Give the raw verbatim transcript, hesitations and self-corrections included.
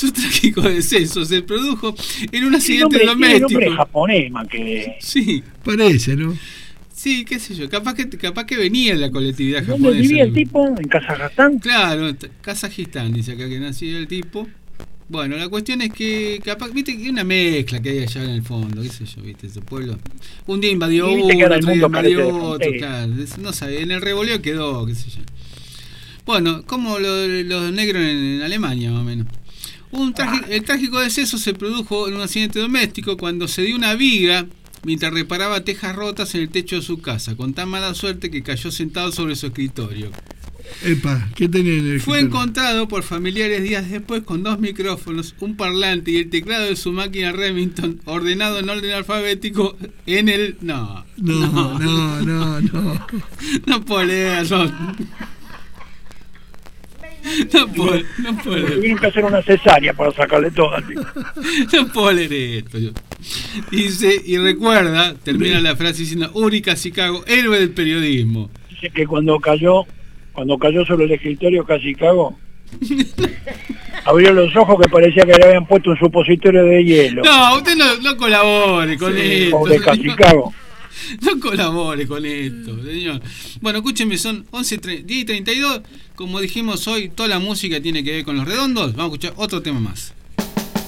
Su trágico deceso se produjo en un accidente nombre, doméstico. El nombre japonés, más que... Sí. Parece, ¿no? Sí, qué sé yo, capaz que capaz que venía de la colectividad ¿Dónde japonesa. vivía el tipo? ¿En Kazajstán? Claro, t- Kazajistán, dice acá que nació el tipo. Bueno, la cuestión es que capaz, viste que hay una mezcla que hay allá en el fondo, qué sé yo, viste, ese pueblo. Un día invadió Y uno, viste que ahora el otro día mundo carece de invadió otro, fronteras. claro, es- no sabe, en el revoleo quedó, qué sé yo. Bueno, como lo- los negros en, en Alemania, más o menos. Un tragi- el trágico deceso se produjo en un accidente doméstico cuando se dio una viga mientras reparaba tejas rotas en el techo de su casa, con tan mala suerte que cayó sentado sobre su escritorio. Epa, ¿qué tenía en el Fue escritorio? encontrado por familiares días después con dos micrófonos, un parlante y el teclado de su máquina Remington ordenado en orden alfabético en el... No, No, no, no, no. no puedo leer, no. No puedo, no puedo leer. Tuvieron que hacer una cesárea para sacarle todo al tipo. No puedo leer esto. Yo. Dice, y recuerda, termina la frase diciendo, Uri Chicago, héroe del periodismo. Dice que cuando cayó, cuando cayó sobre el escritorio casi cagó. Abrió los ojos que parecía que le habían puesto un supositorio de hielo. No, usted no, no colabore con Sí, esto. pobre señor. Cachicago. No colabore con esto, señor. Bueno, escúcheme, son once, diez y treinta y dos. Como dijimos hoy, toda la música tiene que ver con los redondos. Vamos a escuchar otro tema más.